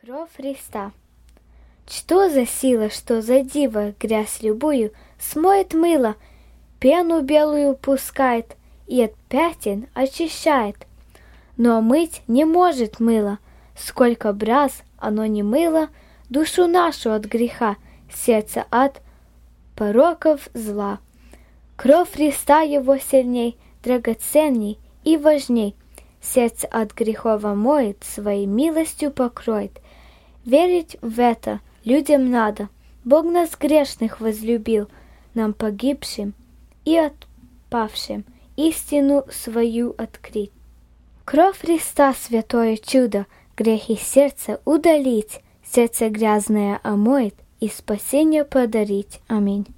Кровь Христа. Что за сила, что за диво, грязь любую смоет мыло, пену белую пускает и от пятен очищает. Но мыть не может мыло, сколько б раз оно не мыло душу нашу от греха, сердце от пороков зла. Кровь Христа его сильней, драгоценней и важней, сердце от грехов омоет, своей милостью покроет. Верить в это людям надо. Бог нас грешных возлюбил, нам погибшим и отпавшим истину свою открыть. Кровь Христа святое чудо, грехи сердца удалить, сердце грязное омоет и спасение подарить. Аминь.